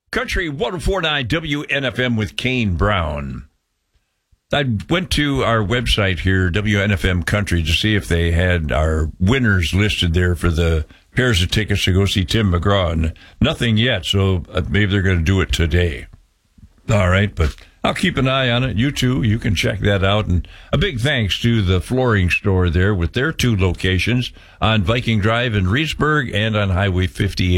Country 104.9 WNFM with Kane Brown. I went to our website here, WNFM Country, to see if they had our winners listed there for the pairs of tickets to go see Tim McGraw, and nothing yet, so maybe they're going to do it today. All right, but I'll keep an eye on it. You too, you can check that out. And a big thanks to the flooring store there with their 2 locations on Viking Drive in Reedsburg and on Highway 58.